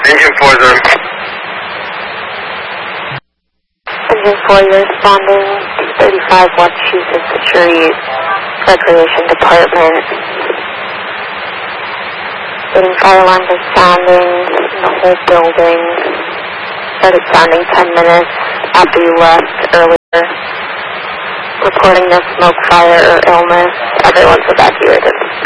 Engine 4 is Engine 4, you're responding to 35 Wachusett Street, Recreation Department. Getting fire alarms are sounding in the whole building. Started sounding 10 minutes after you left earlier. Reporting no smoke, fire, or illness. Everyone's evacuated.